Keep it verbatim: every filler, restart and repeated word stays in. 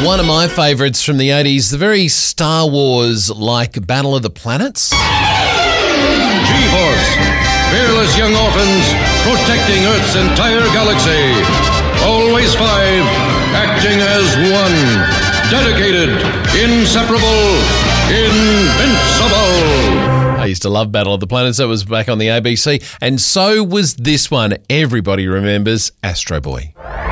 One of my favourites from the eighties, the very Star Wars-like Battle of the Planets. G-Force, fearless young orphans protecting Earth's entire galaxy. Always five, acting as one. Dedicated, inseparable, invincible. I used to love Battle of the Planets. That was back on the A B C. And so was this one. Everybody remembers Astro Boy.